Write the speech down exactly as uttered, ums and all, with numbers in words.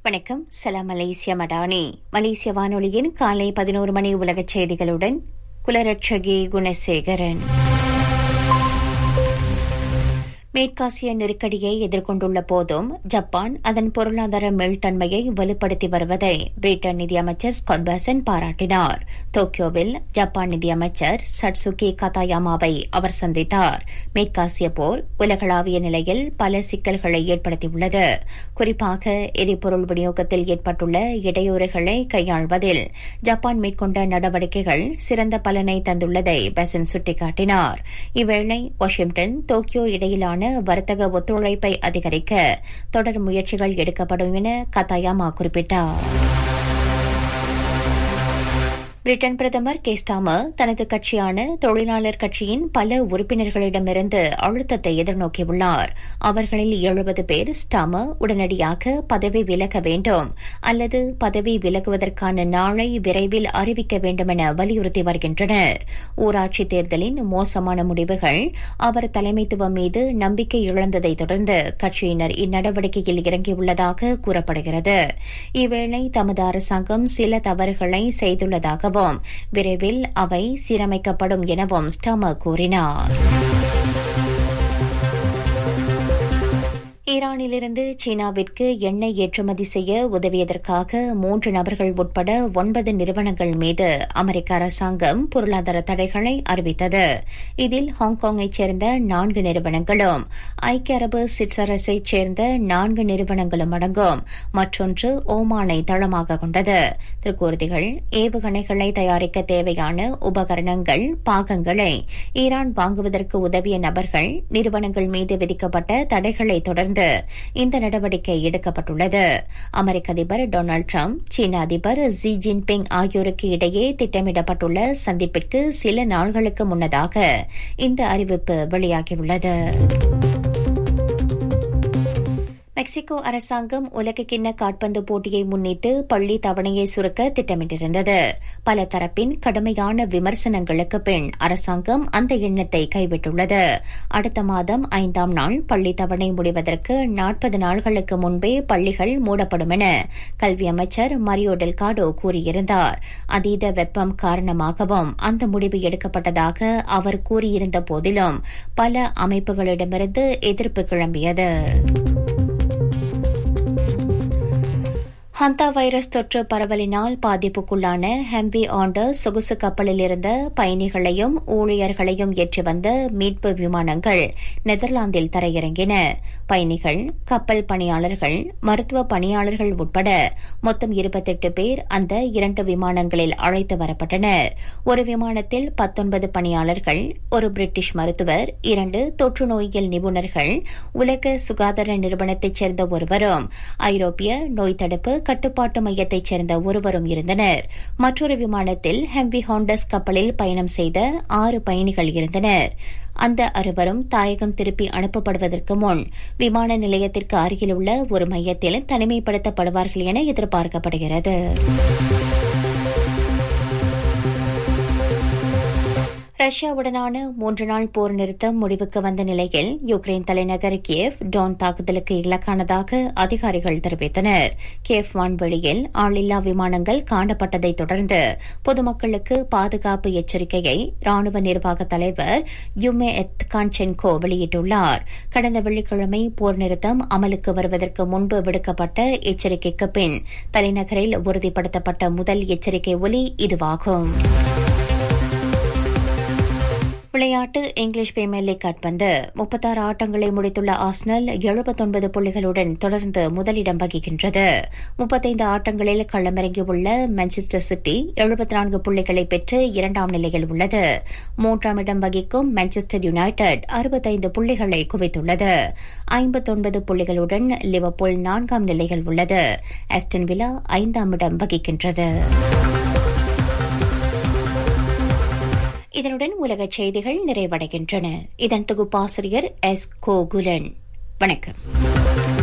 வணக்கம். சலாம் மலேசியா மடானி. மலேசிய வானொலியின் காலை பதினோரு மணி உலகச் செய்திகளுடன் குலரட்சகி குணசேகரன். மேற்காசிய நெருக்கடியை எதிர்கொண்டுள்ள போதும் ஜப்பான் அதன் பொருளாதார மீள்தன்மையை வலுப்படுத்தி வருவதை பிரிட்டன் நிதியமைச்சர் ஸ்காட் பேசன் பாராட்டினார். டோக்கியோவில் ஜப்பான் நிதியமைச்சர் சட்சுகி கதாயாமாவை அவர் சந்தித்தார். மேற்காசிய போர் உலகளாவிய நிலையில் பல சிக்கல்களை ஏற்படுத்தியுள்ளது. குறிப்பாக எரிபொருள் விநியோகத்தில் ஏற்பட்டுள்ள இடையூறுகளை கையாள்வதில் ஜப்பான் மேற்கொண்ட நடவடிக்கைகள் சிறந்த பலனை தந்துள்ளதை பெசன் சுட்டிக்காட்டினார். இவ்வேளை வாஷிங்டன் டோக்கியோ இடையிலான வர்த்தக ஒத்துழைப்பை அதிகரிக்க தொடர் முயற்சிகள் எடுக்கப்படும் என கதாயாமா குறிப்பிட்டார். பிரிட்டன் பிரதமர் கே ஸ்டாமர் தனது கட்சியான தொழிலாளர் கட்சியின் பல உறுப்பினர்களிடமிருந்து அழுத்தத்தை எதிர்நோக்கியுள்ளார். அவர்களில் எழுபது பேர் ஸ்டாமர் உடனடியாக பதவி விலக வேண்டும் அல்லது பதவி விலகுவதற்கான நாளை விரைவில் அறிவிக்க வேண்டும் என வலியுறுத்தி வருகின்றனர். ஊராட்சி தேர்தலின் மோசமான முடிவுகள் அவர் தலைமைத்துவம் மீது நம்பிக்கை இழந்ததை தொடர்ந்து கட்சியினர் இந்நடவடிக்கையில் இறங்கியுள்ளதாக கூறப்படுகிறது. இவ்வேளை தமது அரசாங்கம் சில தவறுகளை செய்துள்ளதாக விரைவில் அவை சீரமைக்கப்படும் எனவும் ஸ்டாமர் கூறினார். ஈரானிலிருந்து சீனாவிற்கு எண்ணெய் ஏற்றுமதி செய்ய உதவியதற்காக மூன்று நபர்கள் உட்பட ஒன்பது நிறுவனங்கள் மீது அமெரிக்க அரசாங்கம் பொருளாதார தடைகளை அறிவித்தது. இதில் ஹாங்காங்கைச் சேர்ந்த நான்கு நிறுவனங்களும் ஐக்கிய அரபு சிற்றரசைச் சேர்ந்த நான்கு நிறுவனங்களும் அடங்கும். மற்றொன்று ஓமானை தளமாக கொண்டது. திருக்கூர்திகள் ஏவுகணைகளை தயாரிக்க தேவையான உபகரணங்கள் பாகங்களை ஈரான் வாங்குவதற்கு உதவிய நபர்கள் நிறுவனங்கள் மீது விதிக்கப்பட்ட தடைகளை தொடர்ந்து இந்த நடவடிக்கை எடுக்கப்பட்டுள்ளது. அமெரிக்க அதிபர் டொனால்டு டிரம்ப் சீன அதிபர் ஜி ஜின்பிங் ஆகியோருக்கு இடையே திட்டமிடப்பட்டுள்ள சந்திப்பிற்கு சில நாள்களுக்கு முன்னதாக இந்த அறிவிப்பு வெளியாகியுள்ளது. மெக்சிகோ அரசாங்கம் உலகக்கிண்ண காற்பந்து போட்டியை முன்னிட்டு பள்ளி தவணையை சுருக்க திட்டமிட்டிருந்தது. பல தரப்பின் கடுமையான விமர்சனங்களுக்கு பின் அரசாங்கம் அந்த எண்ணத்தை கைவிட்டுள்ளது. அடுத்த மாதம் ஐந்தாம் நாள் பள்ளி தவணை முடிவதற்கு நாற்பது நாள்களுக்கு முன்பே பள்ளிகள் மூடப்படும் என கல்வி அமைச்சர் மரியோ டெல்காடோ கூறியிருந்தார். அதீத வெப்பம் காரணமாகவும் அந்த முடிவு எடுக்கப்பட்டதாக அவர் கூறியிருந்த போதிலும் பல அமைப்புகளிடமிருந்து எதிர்ப்பு கிளம்பியது. ஹந்தா வைரஸ் தொற்று பரவலினால் பாதிப்புக்குள்ளான ஹெம்பி ஆண்டர் சொகுசு கப்பலில் இருந்த பயணிகளையும் ஊழியர்களையும் ஏற்றி வந்த மீட்பு விமானங்கள் நெதர்லாந்தில் தரையிறங்கின. பயணிகள், கப்பல் பணியாளர்கள், மருத்துவ பணியாளர்கள் உட்பட மொத்தம் இருபத்தெட்டு பேர் அந்த இரண்டு விமானங்களில் அழைத்து வரப்பட்டனர். ஒரு விமானத்தில் பத்தொன்பது பணியாளர்கள், ஒரு பிரிட்டிஷ் மருத்துவர், இரண்டு தொற்று நோயியல் நிபுணர்கள், உலக சுகாதார நிறுவனத்தைச் சேர்ந்த ஒருவரும் ஐரோப்பிய நோய் தடுப்பு கட்டுப்பாட்டு மையத்தைச் சேர்ந்த ஒருவரும் இருந்தனர். மற்றொரு விமானத்தில் ஹெம்பி ஹாண்டஸ் கப்பலில் பயணம் செய்த ஆறு பயணிகள் இருந்தனர். அந்த அறுவரும் தாயகம் திருப்பி அனுப்பப்படுவதற்கு முன் விமான நிலையத்திற்கு அருகிலுள்ள ஒரு மையத்தில் தனிமைப்படுத்தப்படுவார்கள் என எதிர்பார்க்கப்படுகிறது. ரஷ்யாவுடனான மூன்று நாள் போர் நிறுத்தம் முடிவுக்கு வந்த நிலையில் யுக்ரைன் தலைநகர் கியேவ் ட்ரோன் தாக்குதலுக்கு இலக்கானதாக அதிகாரிகள் தெரிவித்தனர். கியேவ் வான்வெளியில் ஆளில்லா விமானங்கள் காணப்பட்டதை தொடர்ந்து பொதுமக்களுக்கு பாதுகாப்பு எச்சரிக்கையை ராணுவ நிர்வாக தலைவர் யுமே எத்கான்சென்கோ வெளியிட்டுள்ளார். கடந்த வெள்ளிக்கிழமை போர் நிறுத்தம் அமலுக்கு வருவதற்கு முன்பு விடுக்கப்பட்ட எச்சரிக்கைக்கு பின் தலைநகரில் உறுதிப்படுத்தப்பட்ட முதல் எச்சரிக்கை ஒலி இதுவாகும். விளையாட்டு இங்கிலீஷ் பிரீமியர் லீக் கால்பந்து முப்பத்தாறு ஆட்டங்களை முடித்துள்ள ஆர்சனல் எழுபத்தொன்பது புள்ளிகளுடன் தொடர்ந்து முதலிடம் வகிக்கின்றது. முப்பத்தைந்து ஆட்டங்களில் களமிறங்கியுள்ள மான்செஸ்டர் சிட்டி எழுபத்தி நான்கு புள்ளிகளை பெற்று இரண்டாம் நிலையில் உள்ளது. மூன்றாம் இடம் வகிக்கும் மான்செஸ்டர் யுனைடெட் அறுபத்தைந்து புள்ளிகளை குவித்துள்ளது. ஐம்பத்தொன்பது புள்ளிகளுடன் லிவர்பூல் நான்காம் நிலையில் உள்ளது. ஆஸ்டன் வில்லா ஐந்தாம் இடம் வகிக்கின்றது. இதனுடன் உலகச் செய்திகள் நிறைவடைகின்றன. இதன் தொகுப்பாசிரியர் எஸ் கோகுலன். வணக்கம்.